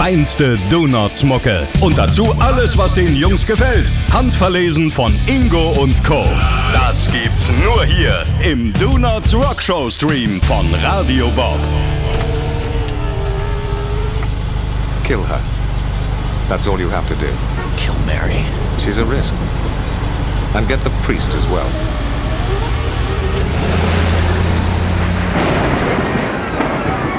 feinste Donuts-Mucke. Und dazu alles, was den Jungs gefällt. Handverlesen von Ingo und Co. Das gibt's nur hier im Donuts Rockshow Stream von Radio Bob. Kill her. That's all you have to do. Kill Mary. She's a risk. And get the priest as well.